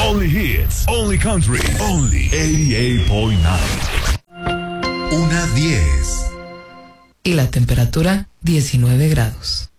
Only hits, only country, only 88.9. 1:10. Y la temperatura 19 grados.